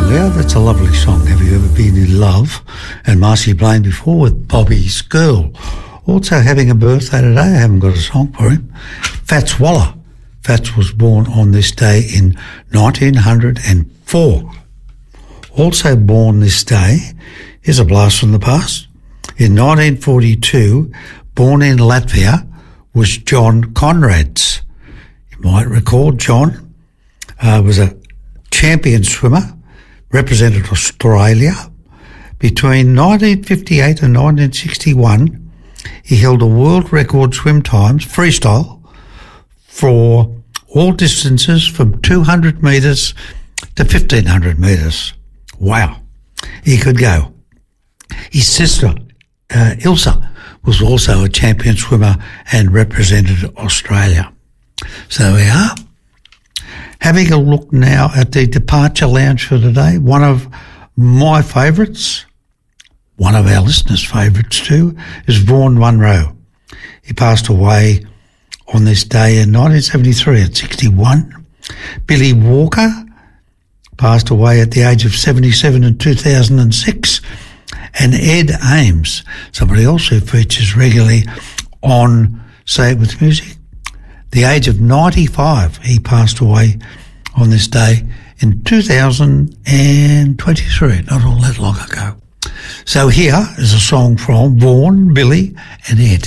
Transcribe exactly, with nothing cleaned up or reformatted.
Now, that's a lovely song, Have You Ever Been in Love? And Marcy Blaine before with Bobby's Girl. Also having a birthday today, I haven't got a song for him, Fats Waller. Fats was born on this day in nineteen oh four. Also born this day is a blast from the past. In nineteen forty-two, born in Latvia, was John Conrads. You might recall John uh, was a champion swimmer, represented Australia. Between nineteen fifty-eight and nineteen sixty-one, he held a world record swim times, freestyle, for all distances from two hundred metres to fifteen hundred metres. Wow, he could go. His sister, uh, Ilsa, was also a champion swimmer and represented Australia. So there we are. Having a look now at the departure lounge for today, one of my favourites, one of our listeners' favourites too, is Vaughan Munro. He passed away on this day in nineteen seventy-three at sixty-one. Billy Walker passed away at the age of seventy-seven in two thousand six. And Ed Ames, somebody else who features regularly on Say It With Music, the age of ninety-five, he passed away on this day in two thousand twenty-three, not all that long ago. So here is a song from Vaughan, Billy and Ed.